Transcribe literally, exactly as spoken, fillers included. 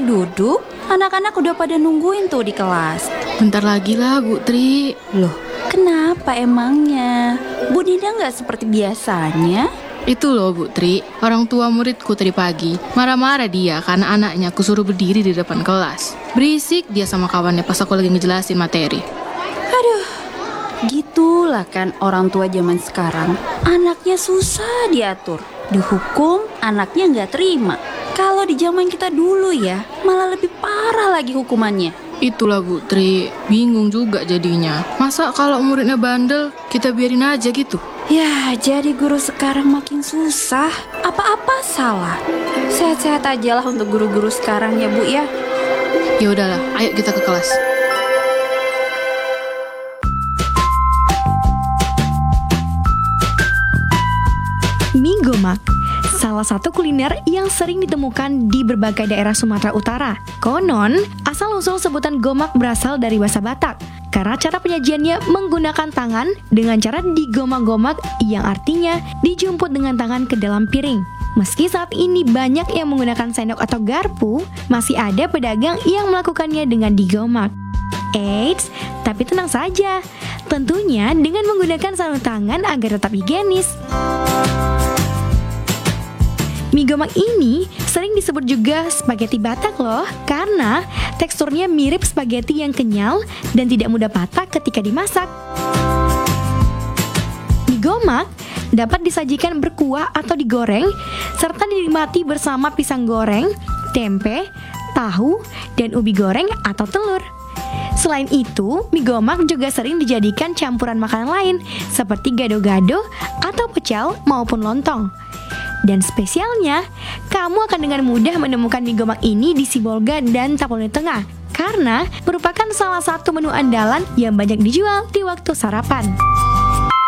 duduk? Anak-anak udah pada nungguin tuh di kelas. Bentar lagi lah Bu Tri. Loh, kenapa emangnya? Bu Dinda nggak seperti biasanya? Itu loh Bu Tri, orang tua muridku tadi pagi marah-marah dia karena anaknya aku suruh berdiri di depan kelas. Berisik dia sama kawannya pas aku lagi ngejelasin materi. Aduh, gitulah kan orang tua zaman sekarang. Anaknya susah diatur, dihukum anaknya nggak terima. Kalau di zaman kita dulu ya, malah lebih parah lagi hukumannya. Itulah Bu Tri, bingung juga jadinya. Masa kalau muridnya bandel, kita biarin aja gitu? Ya, jadi guru sekarang makin susah. Apa-apa salah. Sehat-sehat aja lah untuk guru-guru sekarang ya Bu ya. Ya udahlah, ayo kita ke kelas. Mie gomak, salah satu kuliner yang sering ditemukan di berbagai daerah Sumatera Utara. Konon, asal-usul sebutan gomak berasal dari bahasa Batak, karena cara penyajiannya menggunakan tangan dengan cara digomak-gomak yang artinya dijumput dengan tangan ke dalam piring. Meski saat ini banyak yang menggunakan sendok atau garpu, masih ada pedagang yang melakukannya dengan digomak. Eits, tapi tenang saja, tentunya dengan menggunakan sarung tangan agar tetap higienis. Mie gomak ini sering disebut juga spaghetti Batak loh, karena teksturnya mirip spaghetti yang kenyal dan tidak mudah patah ketika dimasak. Mie gomak dapat disajikan berkuah atau digoreng, serta dinikmati bersama pisang goreng, tempe, tahu, dan ubi goreng atau telur. Selain itu, mie gomak juga sering dijadikan campuran makanan lain seperti gado-gado atau pecel maupun lontong. Dan spesialnya, kamu akan dengan mudah menemukan mie gomak ini di Sibolga dan Tapanuli Tengah, karena merupakan salah satu menu andalan yang banyak dijual di waktu sarapan.